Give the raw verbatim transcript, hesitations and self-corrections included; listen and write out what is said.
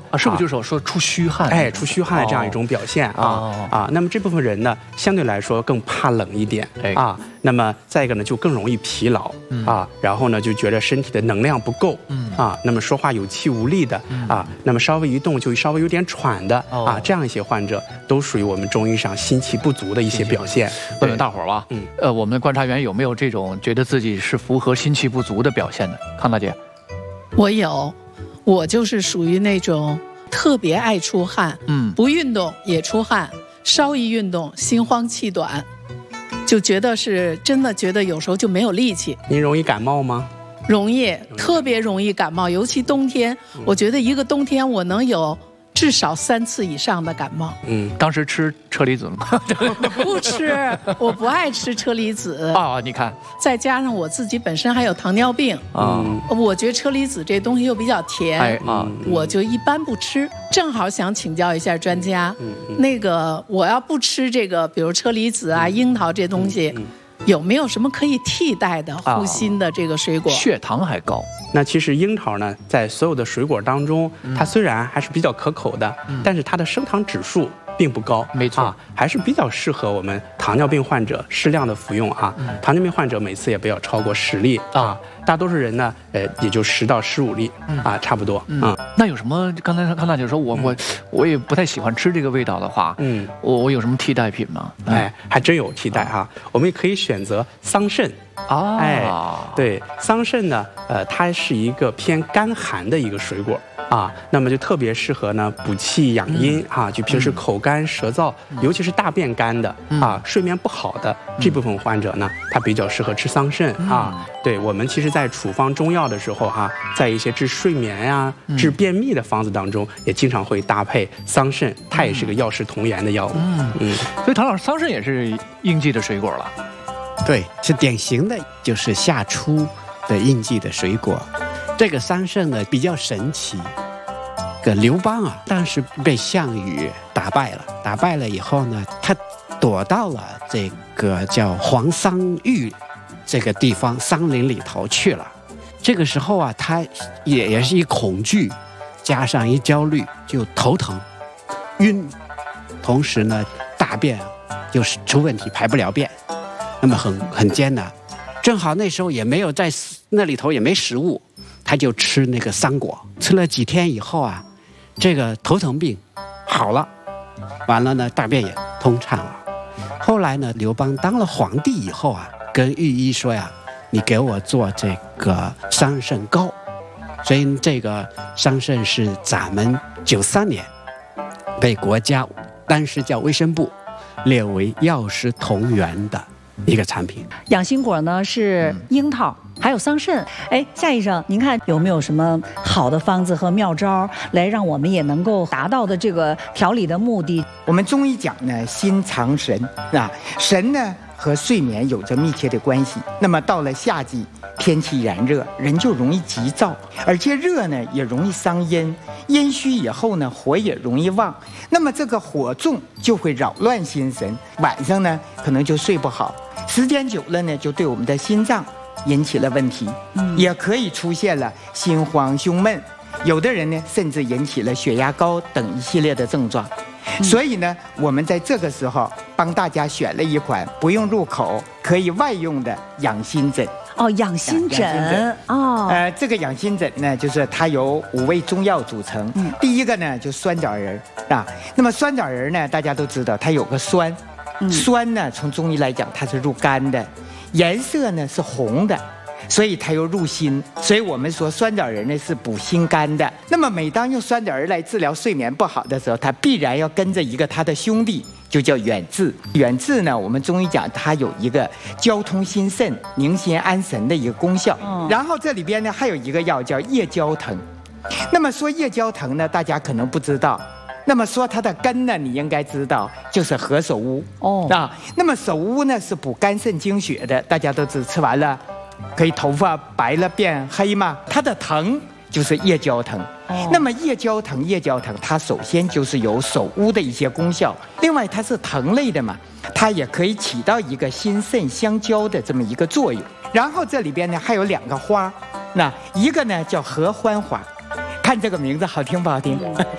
啊，是不是就是说说出虚汗？ 哎，出虚汗的这样一种表现啊、哦、啊。那么这部分人呢，相对来说更怕冷一点、哎、啊。那么再一个呢，就更容易疲劳、嗯、啊，然后呢就觉得身体的能量不够、嗯、啊，那么说话有气无力的、嗯、啊，那么稍微一动就稍微有点喘的、哦、啊，这样一些患者都属于我们中医上心气不足的一些表现。 问问大伙儿吧，嗯，呃，我们的观察员有没有这种觉得自己是符合心气不足的表现的？康大姐， 我有，我就是属于那种特别爱出汗，嗯，不运动也出汗，稍一运动心慌气短。就觉得是真的，觉得有时候就没有力气。 您容易感冒吗？ 容易，特别容易感冒，尤其冬天。嗯、我觉得一个冬天我能有至少三次以上的感冒。 嗯，当时吃车厘子了吗？ 不吃，我不爱吃车厘子。 啊，你看， 再加上我自己本身还有糖尿病啊、嗯，我觉得车厘子这东西又比较甜，哎啊，我就一般不吃。正好想请教一下专家，嗯嗯、那个我要不吃这个，比如车厘子啊、樱桃这东西。嗯嗯有没有什么可以替代的护心的这个水果？ 啊、血糖还高。 那其实樱桃呢，在所有的水果当中，嗯、它虽然还是比较可口的，嗯、但是它的升糖指数并不高， 没错、啊， 还是比较适合我们糖尿病患者适量的服用啊。嗯、糖尿病患者每次也不要超过十粒啊，大多数人呢，呃，也就十到十五粒、嗯、啊，差不多。嗯， 嗯那有什么？刚才康大姐说我我、嗯、我也不太喜欢吃这个味道的话，嗯，我我有什么替代品吗？ 哎，还真有替代哈、啊，我们也可以选择桑葚。 啊， 哎，对，桑葚呢，呃，它是一个偏干寒的一个水果啊，那么就特别适合呢补气养阴、嗯、啊，就平时口干舌燥，嗯、尤其是大便干的、嗯、啊，睡眠不好的、嗯、这部分患者呢，他比较适合吃桑葚、嗯、啊。对，我们其实在处方中药的时候哈、啊，在一些治睡眠呀、啊、嗯、治便秘的方子当中，也经常会搭配桑葚，它也是个药食同源的药物。嗯嗯，所以唐老师，桑葚也是应季的水果了。 对，是典型的，就是夏初的应季的水果。这个桑葚呢比较神奇，个刘邦啊，当时被项羽打败了，打败了以后呢，他躲到了这个叫黄桑峪这个地方桑林里头去了。这个时候啊，他也也是一恐惧，加上一焦虑，就头疼、晕，同时呢，大便就是出问题，排不了便。那么很很艰难，正好那时候也没有在那里头也没食物，他就吃那个桑果，吃了几天以后啊，这个头疼病好了，完了呢大便也通畅了。后来呢，刘邦当了皇帝以后啊，跟御医说呀，你给我做这个桑葚膏，所以这个桑葚是咱们九三年被国家当时叫卫生部列为药食同源的一个产品。 养心果呢是樱桃，还有桑葚。哎，夏医生，您看有没有什么好的方子和妙招，来让我们也能够达到的这个调理的目的？ 我们中医讲呢，心藏神啊，神呢和睡眠有着密切的关系。那么到了夏季，天气炎热，人就容易急躁，而且热呢也容易伤阴，阴虚以后呢，火也容易旺。那么这个火重就会扰乱心神，晚上呢可能就睡不好，时间久了呢，就对我们的心脏引起了问题，嗯、也可以出现了心慌胸闷，有的人呢甚至引起了血压高等一系列的症状。嗯、所以呢，我们在这个时候帮大家选了一款不用入口，可以外用的养心枕。 哦，养心枕哦， 呃，这个养心枕呢，就是它由五味中药组成。嗯，第一个呢，就酸枣仁啊。那么酸枣仁呢，大家都知道它有个酸，嗯、酸呢，从中医来讲它是入肝的，颜色呢是红的，所以它又入心。所以我们说酸枣仁呢是补心肝的。那么每当用酸枣仁来治疗睡眠不好的时候，它必然要跟着一个它的兄弟。就叫远志。远志呢，我们中医讲它有一个交通心肾、宁心安神的一个功效。嗯、然后这里边呢还有一个药叫夜交藤。那么说夜交藤呢，大家可能不知道。那么说它的根呢，你应该知道，就是何首乌。哦啊，那么首乌呢是补肝肾精血的，大家都知吃完了可以头发白了变黑嘛。它的藤就是夜交藤。那么夜交藤，夜交藤它首先就是有守乌的一些功效，另外它是藤类的嘛，它也可以起到一个心肾相交的这么一个作用。然后这里边呢还有两个花，那一个呢叫合欢花，看这个名字好听不好听？